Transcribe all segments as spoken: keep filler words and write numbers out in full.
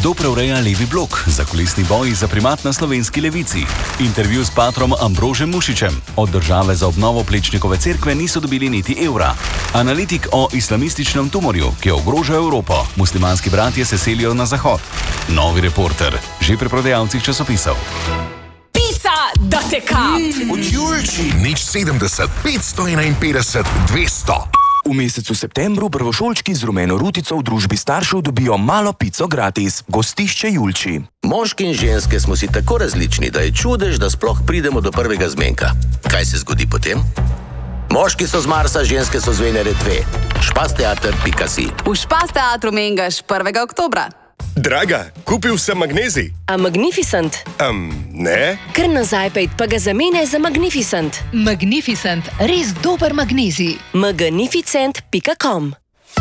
Kdo preureja levi blok? Zakulisni boji za primat na slovenski levici. Intervju s patrom Ambrožem Mušičem. Od države za obnovo Plečnikove cerkve niso dobili niti evra. Analitik o islamističnem tumorju, ki ogroža Evropo. Muslimanski bratje se selijo na zahod. Novi Reporter. Že pri prodajalcih časopisov. Da te kap! Od Julči! Nič sedemdeset, petsto enainpetdeset, dvesto. V mesecu septembru prvošolčki z rumeno rutico v družbi staršev dobijo malo pico gratis. Gostišče Julči. Moški in ženske smo si tako različni, da je čudež, da sploh pridemo do prvega zmenka. Kaj se zgodi potem? Moški so z Marsa, ženske so z Venere dve. špasteater pika si. V Špasteatru mengaš prvega oktobra. Draga, kupil sem magnezij. A Magnificent? Um, ne? Kar nazaj pejt pa ga zamenjaj za Magnificent. Magnificent, res dober magnezij. magnificent pika com.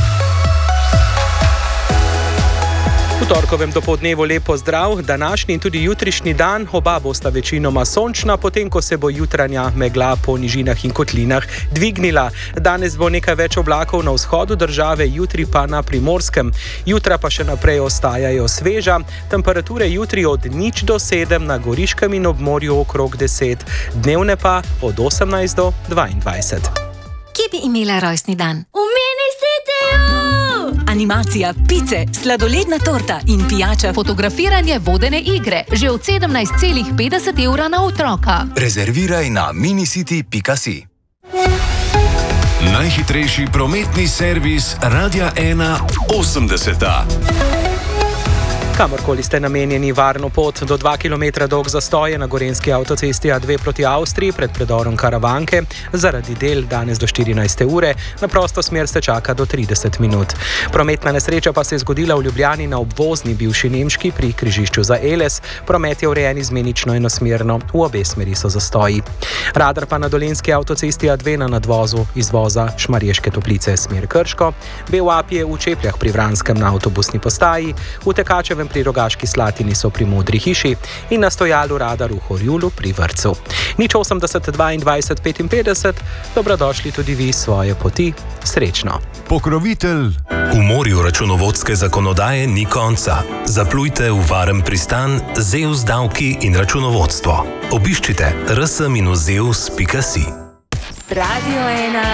V torkovem dopoldnevu lepo zdrav, današnji in tudi jutrišnji dan, oba bosta večinoma sončna, potem ko se bo jutranja megla po nižinah in kotlinah dvignila. Danes bo nekaj več oblakov na vzhodu države, jutri pa na Primorskem. Jutra pa še naprej ostajajo sveža, temperature jutri od nič do sedem, na Goriškem in ob morju okrog deset, dnevne pa od osemnajst do dvaindvajset. Kje bi imela rojstni dan? V meni sitejo! Animacija, pice, sladoledna torta in pijača. Fotografiranje vodene igre, že od sedemnajst celih petdeset evra na otroka. Rezerviraj na minicity pika si. Najhitrejši prometni servis Radia ena osemdeseta. Kamorkoli ste namenjeni, varno pot. Do dva kilometra dolg zastoj je na gorenjski avtocesti A dve proti Avstriji pred predorom Karavanke. Zaradi del danes do štirinajste ure, na prosto smer se čaka do trideset minut. Prometna nesreča pa se je zgodila v Ljubljani na obvozni bivši Nemški pri križišču za Eles. Promet je urejen izmenično enosmerno, v obe smeri so zastoji. Radar pa na dolenjski avtocesti A dve na nadvozu izvoza Šmarješke Toplice smer Krško, B V A P je v Čepljah pri Vranskem na avtobusni postaji, v Tekačevem pri Rogaški Slatini so pri Modri hiši in na stojalu Radar v Horjulu pri vrtcu. Nič osemdeset, dvaindvajset, petinpetdeset, dobrodošli tudi vi svoje poti. Srečno. Pokrovitelj. V morju računovodske zakonodaje ni konca. Zaplujte v varen pristan Zeus davki in računovodstvo. Obiščite rs minus zeus pika si. Radio ena.